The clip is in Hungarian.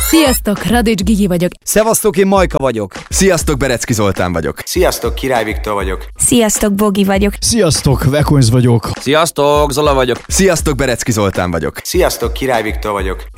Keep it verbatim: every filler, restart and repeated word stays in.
Sziasztok, Radics Gigi vagyok. Szevasztok, én Majka vagyok. Sziasztok, Berecki Zoltán vagyok. Sziasztok, Király Viktor vagyok. Sziasztok, Bogi vagyok. Sziasztok, Vekonz vagyok. Sziasztok, Zola vagyok. Sziasztok, Berecki Zoltán vagyok. Sziasztok, Király Viktor vagyok.